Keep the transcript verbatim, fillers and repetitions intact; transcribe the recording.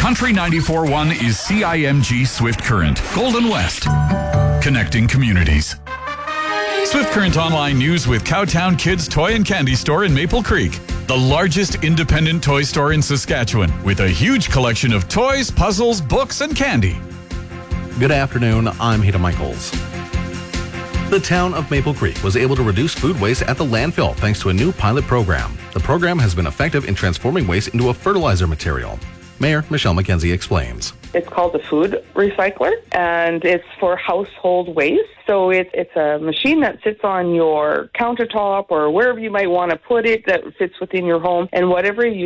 Country ninety-four point one is C I M G Swift Current, Golden West, connecting communities. Swift Current Online News with Cowtown Kids Toy and Candy Store in Maple Creek, the largest independent toy store in Saskatchewan, with a huge collection of toys, puzzles, books, and candy. Good afternoon, I'm Hita Michaels. The town of Maple Creek was able to reduce food waste at the landfill thanks to a new pilot program. The program has been effective in transforming waste into a fertilizer material. Mayor Michelle McKenzie explains. It's called the food recycler, and it's for household waste. So it's it's a machine that sits on your countertop or wherever you might want to put it that fits within your home, and whatever you